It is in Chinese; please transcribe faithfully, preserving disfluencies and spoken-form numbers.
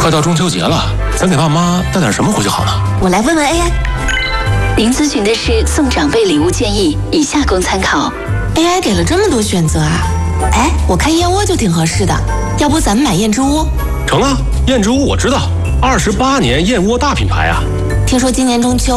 快到中秋节了，咱给爸妈带点什么回去好呢？ 我来问问 A I。 您咨询的是送长辈礼物建议，以下供参考。 A I 给了这么多选择啊！哎，我看燕窝就挺合适的，要不咱们买燕之屋？ 成啊，燕之屋我知道，二十八年燕窝大品牌啊。 听说今年中秋